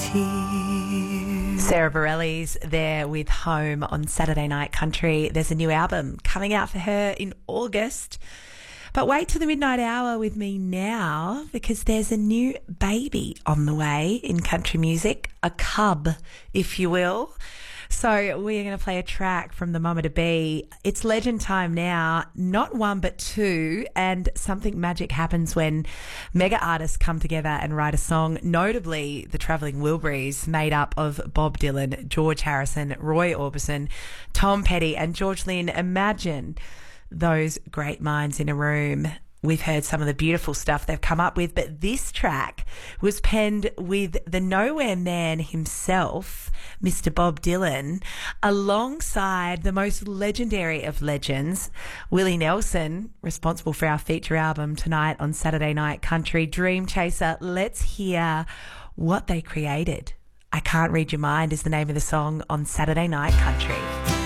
tears. Sarah Bareilles there with Home on Saturday Night Country. There's a new album coming out for her in August. But wait till the midnight hour with me now, because there's a new baby on the way in country music, a cub, if you will. So we're going to play a track from the Mama to Be. It's legend time now, not one but two, and something magic happens when mega artists come together and write a song, notably the Travelling Wilburys, made up of Bob Dylan, George Harrison, Roy Orbison, Tom Petty and George Lynn. Imagine those great minds in a room. We've heard some of the beautiful stuff they've come up with, but this track was penned with the Nowhere Man himself, Mr. Bob Dylan, alongside the most legendary of legends, Willie Nelson, responsible for our feature album tonight on Saturday Night Country, Dream Chaser. Let's hear what they created. I Can't Read Your Mind is the name of the song on Saturday Night Country.